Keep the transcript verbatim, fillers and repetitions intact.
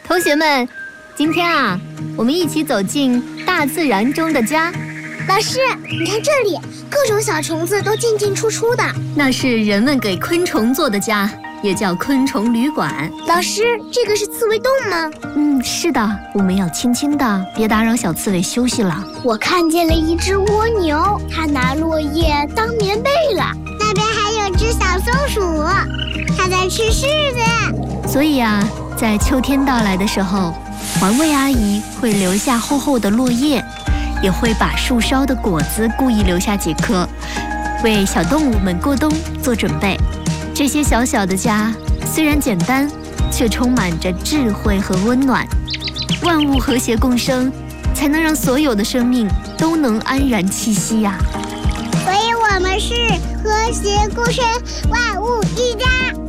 同学们，今天啊，我们一起走进大自然中的家。 老师，你看这里，各种小虫子都进进出出的。 那是人们给昆虫做的家，也叫昆虫旅馆。 老师，这个是刺猬洞吗？ 嗯，是的，我们要轻轻的，别打扰小刺猬休息了。 我看见了一只蜗牛，它拿落叶当棉被了。 那边还有只小松鼠，它在吃柿子。 所以啊，在秋天到来的时候，环卫阿姨会留下厚厚的落叶，也会把树梢的果子故意留下几颗，为小动物们过冬做准备。这些小小的家虽然简单，却充满着智慧和温暖。万物和谐共生，才能让所有的生命都能安然栖息呀、 所以我们是和谐共生，万物一家。